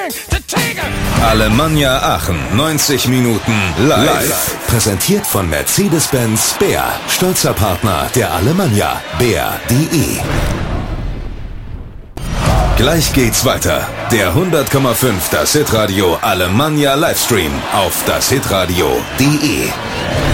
Alemannia Aachen, 90 Minuten live. Präsentiert von Mercedes-Benz Bär, stolzer Partner der Alemannia, bär.de. Gleich geht's weiter. Der 100,5 das Hitradio Alemannia Livestream auf dashitradio.de.